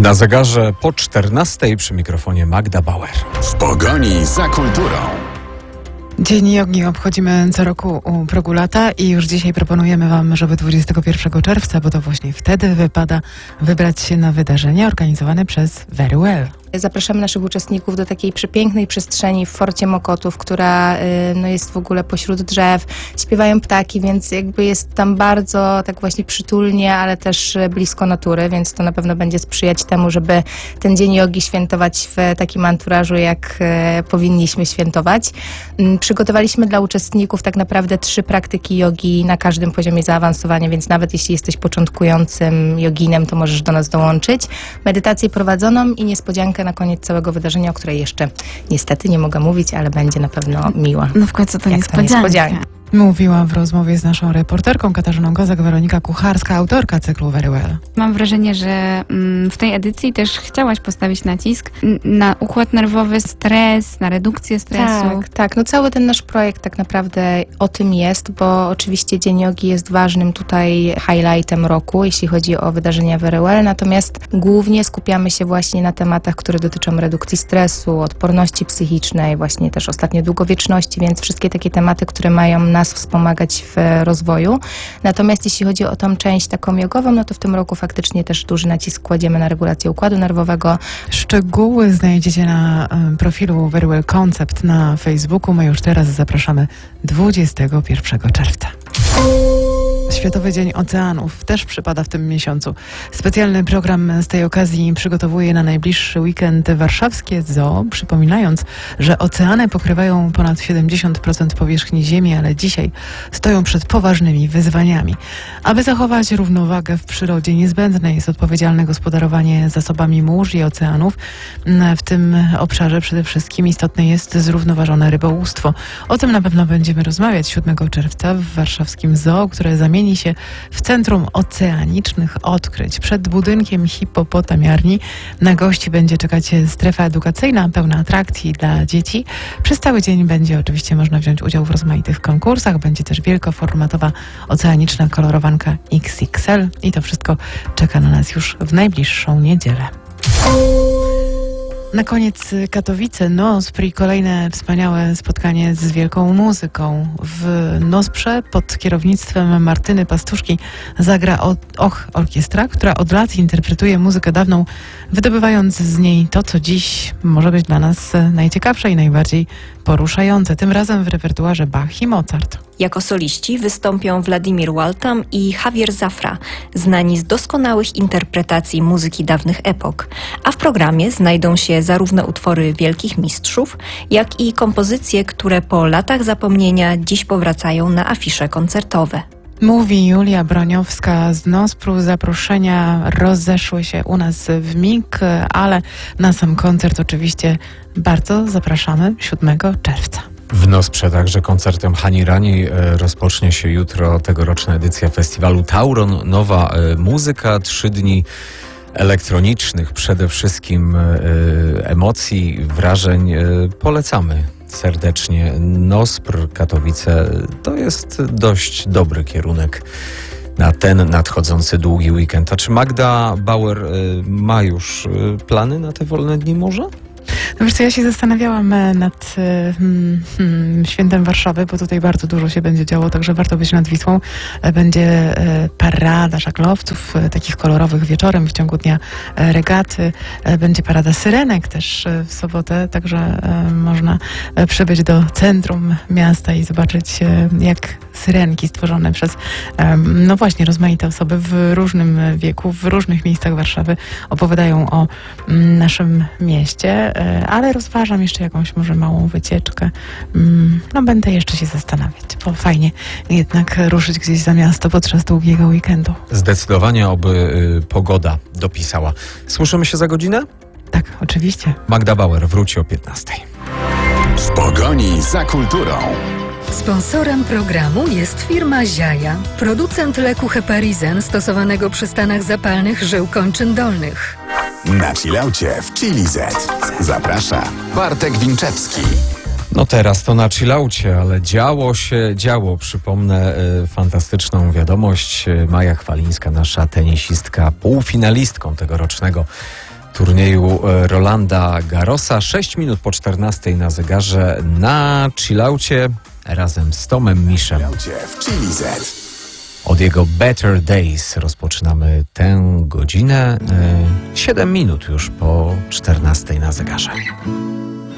Na zegarze po 14:00 przy mikrofonie Magda Bauer. W pogoni za kulturą. Dzień jogi obchodzimy co roku u progu lata i już dzisiaj proponujemy Wam, żeby 21 czerwca, bo to właśnie wtedy wypada wybrać się na wydarzenia organizowane przez Very Well. Zapraszamy naszych uczestników do takiej przepięknej przestrzeni w Forcie Mokotów, która jest w ogóle pośród drzew. Śpiewają ptaki, więc jakby jest tam bardzo tak właśnie przytulnie, ale też blisko natury, więc to na pewno będzie sprzyjać temu, żeby ten dzień jogi świętować w takim anturażu, jak powinniśmy świętować. Przygotowaliśmy dla uczestników tak naprawdę 3 praktyki jogi na każdym poziomie zaawansowania, więc nawet jeśli jesteś początkującym joginem, to możesz do nas dołączyć. Medytację prowadzoną i niespodziankę na koniec całego wydarzenia, o której jeszcze niestety nie mogę mówić, ale będzie na pewno miła. No w końcu to niespodzianka. Mówiła w rozmowie z naszą reporterką Katarzyną Kozak Weronika Kucharska, autorka cyklu Very Well. Mam wrażenie, że w tej edycji też chciałaś postawić nacisk na układ nerwowy, stres, na redukcję stresu. Tak. No cały ten nasz projekt tak naprawdę o tym jest, bo oczywiście Dzień Jogi jest ważnym tutaj highlightem roku, jeśli chodzi o wydarzenia Very Well, natomiast głównie skupiamy się właśnie na tematach, które dotyczą redukcji stresu, odporności psychicznej, właśnie też ostatnio długowieczności, więc wszystkie takie tematy, które mają nas wspomagać w rozwoju. Natomiast jeśli chodzi o tą część taką jogową, no to w tym roku faktycznie też duży nacisk kładziemy na regulację układu nerwowego. Szczegóły znajdziecie na profilu Very Well Concept na Facebooku. My już teraz zapraszamy 21 czerwca. Światowy Dzień Oceanów też przypada w tym miesiącu. Specjalny program z tej okazji przygotowuje na najbliższy weekend warszawskie Zoo, przypominając, że oceany pokrywają ponad 70% powierzchni Ziemi, ale dzisiaj stoją przed poważnymi wyzwaniami. Aby zachować równowagę w przyrodzie, niezbędne jest odpowiedzialne gospodarowanie zasobami mórz i oceanów. W tym obszarze przede wszystkim istotne jest zrównoważone rybołówstwo. O tym na pewno będziemy rozmawiać 7 czerwca w warszawskim Zoo, które zamieni się w Centrum Oceanicznych Odkryć. Przed budynkiem hipopotamiarni na gości będzie czekać strefa edukacyjna pełna atrakcji dla dzieci. Przez cały dzień będzie oczywiście można wziąć udział w rozmaitych konkursach. Będzie też wielkoformatowa oceaniczna kolorowanka XXL i to wszystko czeka na nas już w najbliższą niedzielę. Na koniec Katowice, Nospr i kolejne wspaniałe spotkanie z wielką muzyką. W Nosprze pod kierownictwem Martyny Pastuszki zagra orkiestra, która od lat interpretuje muzykę dawną, wydobywając z niej to, co dziś może być dla nas najciekawsze i najbardziej poruszające. Tym razem w repertuarze Bach i Mozart. Jako soliści wystąpią Władimir Waltam i Javier Zafra, znani z doskonałych interpretacji muzyki dawnych epok. A w programie znajdą się zarówno utwory wielkich mistrzów, jak i kompozycje, które po latach zapomnienia dziś powracają na afisze koncertowe. Mówi Julia Broniowska z Nospru. Zaproszenia rozeszły się u nas w mig, ale na sam koncert oczywiście bardzo zapraszamy 7 czerwca. W Nosprze także koncertem Hani Rani rozpocznie się jutro tegoroczna edycja festiwalu Tauron. Nowa muzyka, 3 dni elektronicznych, przede wszystkim emocji, wrażeń. Polecamy serdecznie. Nospr, Katowice to jest dość dobry kierunek na ten nadchodzący długi weekend. A czy Magda Bauer ma już plany na te wolne dni może? No wiesz co, ja się zastanawiałam nad Świętem Warszawy, bo tutaj bardzo dużo się będzie działo, także warto być nad Wisłą. Będzie parada żaglowców, takich kolorowych wieczorem, w ciągu dnia regaty. Będzie parada syrenek też w sobotę, także można przybyć do centrum miasta i zobaczyć, jak syrenki stworzone przez, no właśnie, rozmaite osoby w różnym wieku, w różnych miejscach Warszawy opowiadają o naszym mieście, ale rozważam jeszcze jakąś może małą wycieczkę. No będę jeszcze się zastanawiać, bo fajnie jednak ruszyć gdzieś za miasto podczas długiego weekendu. Zdecydowanie, oby pogoda dopisała. Słyszymy się za godzinę? Tak, oczywiście. Magda Bauer wróci o 15:00. W pogoni za kulturą. Sponsorem programu jest firma Ziaja, producent leku Heparizen stosowanego przy stanach zapalnych żył kończyn dolnych. Na chillaucie w Chili Z. Zaprasza Bartek Winczewski. No teraz to na chillaucie, ale działo. Przypomnę fantastyczną wiadomość. Maja Chwalińska, nasza tenisistka, półfinalistką tegorocznego turnieju Rolanda Garrosa. 6 minut po 14 na zegarze na chillaucie razem z Tomem Miszem. W Chili Z. Od jego Better Days rozpoczynamy tę godzinę. 7 minut już po 14 na zegarze.